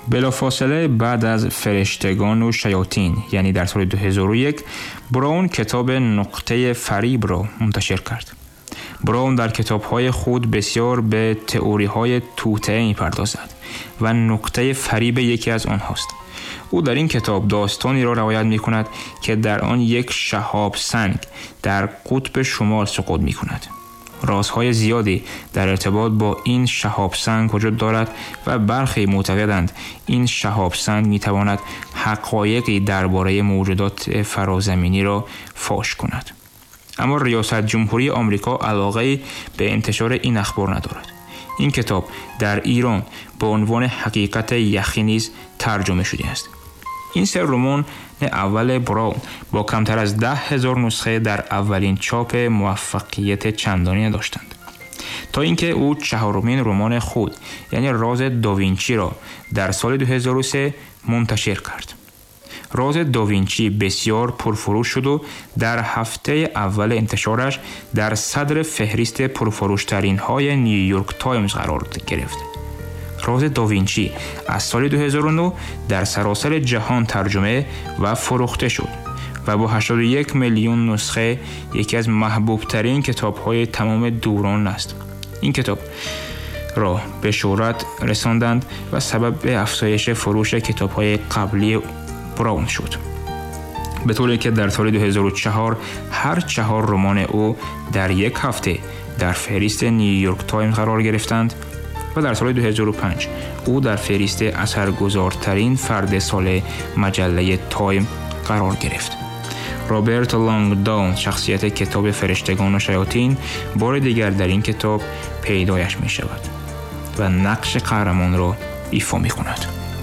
بلافاصله بعد از فرشتگان و شیاطین، یعنی در سال 2001، براون کتاب نقطه فریب را منتشر کرد. براون در کتاب‌های خود بسیار به تئوری‌های توطئه می‌پردازد و نقطه فریب یکی از آنهاست. او در این کتاب داستانی را روایت می‌کند که در آن یک شهاب سنگ در قطب شمال سقوط می‌کند. رازهای زیادی در ارتباط با این شهاب سنگ وجود دارد و برخی معتقدند این شهاب سنگ می‌تواند حقایقی درباره موجودات فرازمینی را فاش کند. اما ریاست جمهوری آمریکا علاقه به انتشار این اخبار ندارد. این کتاب در ایران با عنوان حقیقت یخی نیز ترجمه شده است. این سه رمان اول براون با کمتر از 10,000 نسخه در اولین چاپ موفقیت چندانی نداشتند، تا اینکه او چهارمین رمان خود یعنی راز داوینچی را در سال 2003 منتشر کرد. راز داوینچی بسیار پرفروش شد و در هفته اول انتشارش در صدر فهرست پرفروشترین های نیویورک تایمز قرار گرفت. راز داوینچی از سال 2009 در سراسر جهان ترجمه و فروخته شد و با 81 میلیون نسخه یکی از محبوب ترین کتاب های تمام دوران است. این کتاب را به شهرت رساندند و سبب افزایش فروش کتاب های قبلی براون شد، به طوری که در سال 2004 هر 4 رمان او در یک هفته در فهرست نیویورک تایمز قرار گرفتند و در سال 2005 او در فهرست اثرگذارترین فرد سال مجله تایم قرار گرفت. رابرت لانگدون، شخصیت کتاب فرشتگان و شیاطین، بار دیگر در این کتاب پیدایش می شود و نقش قهرمان را ایفا می کند.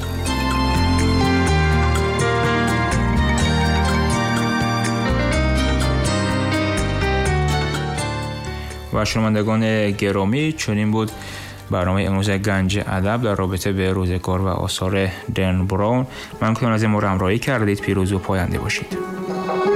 و شنوندگان گرامی، چنین بود برنامه امروز گنج ادب در رابطه به روزگار و آثار دن براون. من کنم از این ما را همراهی کردید. پیروز و پاینده باشید.